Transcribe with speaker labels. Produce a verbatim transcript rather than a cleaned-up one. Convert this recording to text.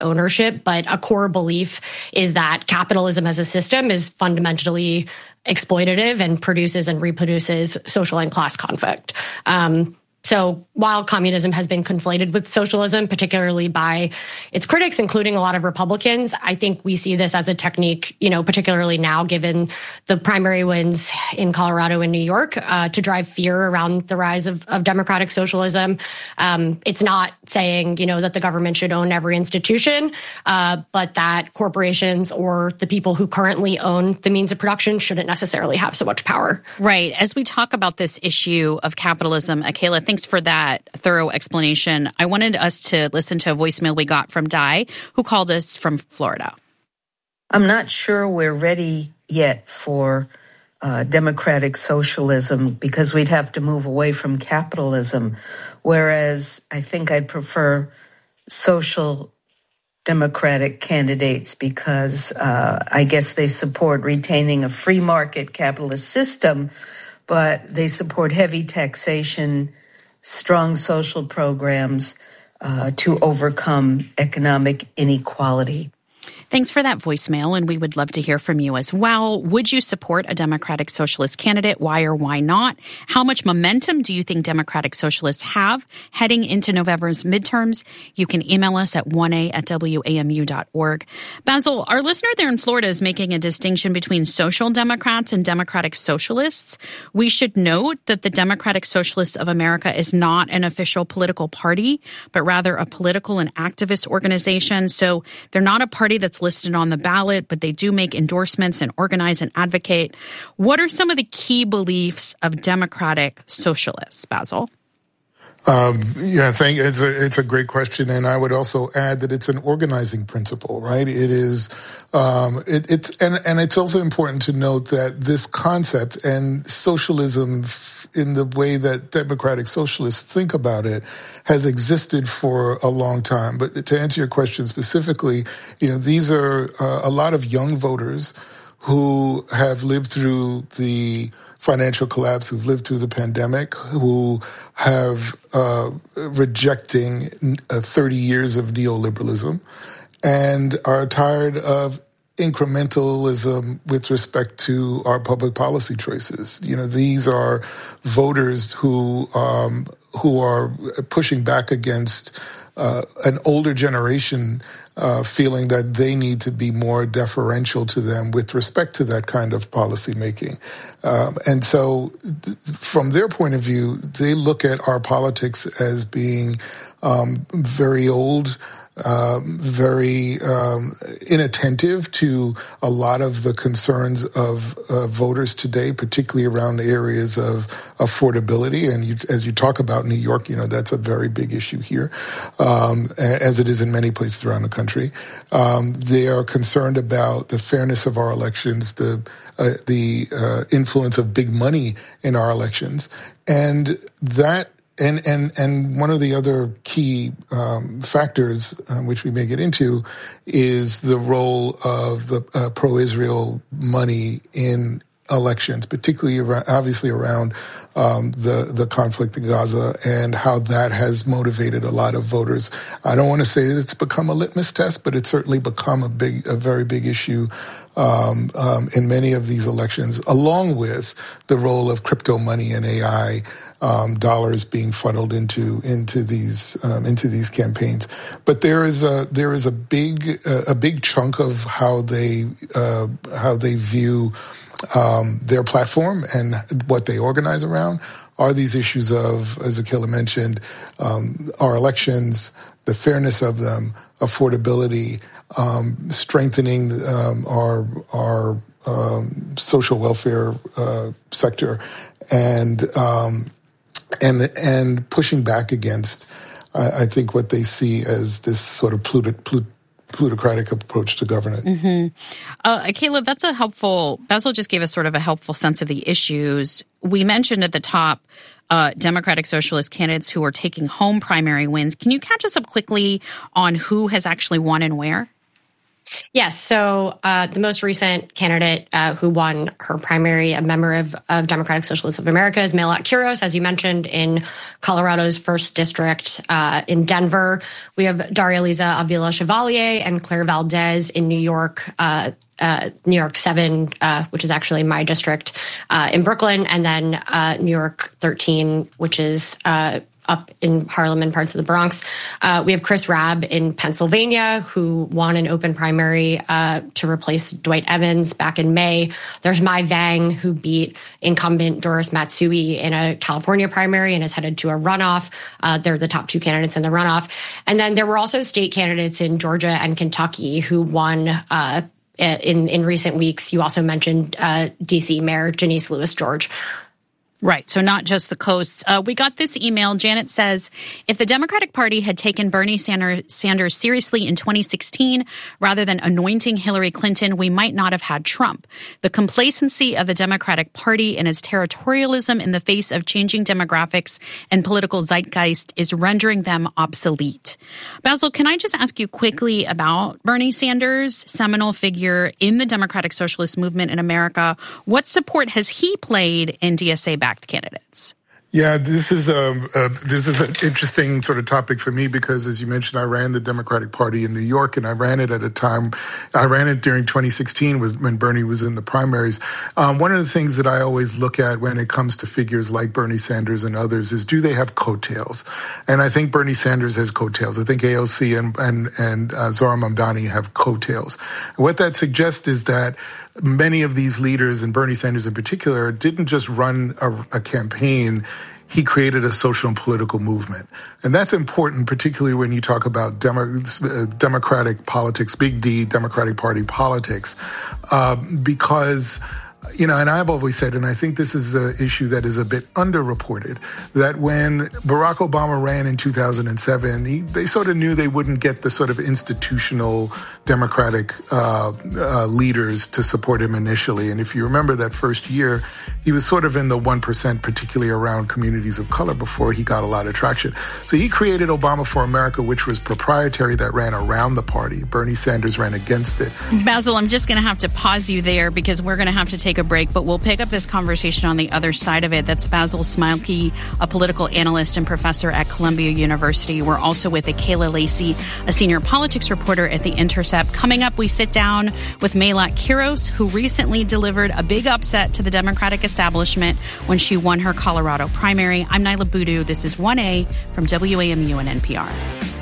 Speaker 1: ownership, but a core belief is that capitalism as a system is fundamentally exploitative and produces and reproduces social and class conflict. Um, So while communism has been conflated with socialism, particularly by its critics, including a lot of Republicans, I think we see this as a technique, you know, particularly now, given the primary wins in Colorado and New York, uh, to drive fear around the rise of, of democratic socialism. Um, it's not saying, you know, that the government should own every institution, uh, but that corporations or the people who currently own the means of production shouldn't necessarily have so much power.
Speaker 2: Right. As we talk about this issue of capitalism, Akayla, thanks for that thorough explanation. I wanted us to listen to a voicemail we got from Di, who called us from Florida.
Speaker 3: I'm not sure we're ready yet for uh, democratic socialism because we'd have to move away from capitalism, whereas I think I'd prefer social democratic candidates because uh, I guess they support retaining a free market capitalist system, but they support heavy taxation, strong social programs uh, to overcome economic inequality.
Speaker 2: Thanks for that voicemail, and we would love to hear from you as well. Would you support a Democratic Socialist candidate? Why or why not? How much momentum do you think Democratic Socialists have heading into November's midterms? You can email us at one a at w a m u dot org. Basil, our listener there in Florida is making a distinction between social democrats and Democratic Socialists. We should note that the Democratic Socialists of America is not an official political party, but rather a political and activist organization. So they're not a party that's listed on the ballot, but they do make endorsements and organize and advocate. What are some of the key beliefs of Democratic Socialists, Basil?
Speaker 4: Um, yeah, thank you. It's a, it's a great question. And I would also add that it's an organizing principle, right? It is, um, it, it's, and, and it's also important to note that this concept and socialism in the way that democratic socialists think about it has existed for a long time. But to answer your question specifically, you know, these are uh, a lot of young voters who have lived through the financial collapse, who've lived through the pandemic, who have uh, rejecting uh, thirty years of neoliberalism and are tired of incrementalism with respect to our public policy choices. You know, these are voters who um, who are pushing back against uh, an older generation uh, feeling that they need to be more deferential to them with respect to that kind of policy making. Um, and so th- from their point of view, they look at our politics as being um, very old, Um, very um, inattentive to a lot of the concerns of uh, voters today, particularly around areas of affordability. And you, as you talk about New York, you know, that's a very big issue here, um, as it is in many places around the country. Um, they are concerned about the fairness of our elections, the uh, the uh, influence of big money in our elections, and that And, and, and one of the other key um, factors, uh, which we may get into, is the role of the uh, pro-Israel money in elections, particularly around, obviously around um, the, the conflict in Gaza and how that has motivated a lot of voters. I don't want to say that it's become a litmus test, but it's certainly become a big, a very big issue um, um, in many of these elections, along with the role of crypto money and A I Um, dollars being funneled into into these um, into these campaigns, but there is a there is a big uh, a big chunk of how they uh, how they view um, their platform and what they organize around are these issues of, as Akayla mentioned, um, our elections, the fairness of them, affordability, um, strengthening um, our our um, social welfare uh, sector, and um, And and pushing back against, uh, I think, what they see as this sort of plutocratic, plutocratic approach to governance.
Speaker 2: Mm-hmm. Uh, Caleb, that's a helpful, Basil just gave us sort of a helpful sense of the issues. We mentioned at the top uh, Democratic Socialist candidates who are taking home primary wins. Can you catch us up quickly on who has actually won and where?
Speaker 1: Yes. So uh, the most recent candidate uh, who won her primary, a member of, of Democratic Socialists of America, is Melat Kuros, as you mentioned, in Colorado's first district. Uh, in Denver, we have Daria-Liza Avila Chevalier and Claire Valdez in New York. Uh, Uh, New York seven, uh, which is actually my district, uh, in Brooklyn, and then uh, New York thirteen, which is uh, up in Harlem and parts of the Bronx. Uh, we have Chris Rabb in Pennsylvania, who won an open primary uh, to replace Dwight Evans back in May. There's Mai Vang, who beat incumbent Doris Matsui in a California primary and is headed to a runoff. Uh, they're the top two candidates in the runoff. And then there were also state candidates in Georgia and Kentucky who won uh In, in recent weeks. You also mentioned uh, D C Mayor Janice Lewis George.
Speaker 2: Right. So not just the coasts. Uh, we got this email. Janet says, if the Democratic Party had taken Bernie Sanders seriously in twenty sixteen, rather than anointing Hillary Clinton, we might not have had Trump. The complacency of the Democratic Party and its territorialism in the face of changing demographics and political zeitgeist is rendering them obsolete. Basil, can I just ask you quickly about Bernie Sanders, seminal figure in the Democratic Socialist movement in America? What support has he played in D S A-backed candidates?
Speaker 4: Yeah, this is um, uh, this is an interesting sort of topic for me because, as you mentioned, I ran the Democratic Party in New York, and I ran it at a time, I ran it during twenty sixteen was when Bernie was in the primaries. Um, one of the things that I always look at when it comes to figures like Bernie Sanders and others is, do they have coattails? And I think Bernie Sanders has coattails. I think A O C and and, and uh, Zohran Mamdani have coattails. What that suggests is that many of these leaders, and Bernie Sanders in particular, didn't just run a, a campaign. He created a social and political movement. And that's important, particularly when you talk about Demo- uh, democratic politics, big D, Democratic Party politics, uh, because, you know, and I've always said, and I think this is an issue that is a bit underreported, that when Barack Obama ran in two thousand seven, he, they sort of knew they wouldn't get the sort of institutional Democratic uh, uh, leaders to support him initially. And if you remember that first year, he was sort of in the one percent, particularly around communities of color, before he got a lot of traction. So he created Obama for America, which was proprietary, that ran around the party. Bernie Sanders ran against it.
Speaker 2: Basil, I'm just going to have to pause you there because we're going to have to take a break, but we'll pick up this conversation on the other side of it. That's Basil Smilke, a political analyst and professor at Columbia University. We're also with Akayla Lacey, a senior politics reporter at The Intercept. Coming up, we sit down with Melat Kuros, who recently delivered a big upset to the Democratic establishment when she won her Colorado primary. I'm Nyla Boodoo. This is one A from W A M U and N P R.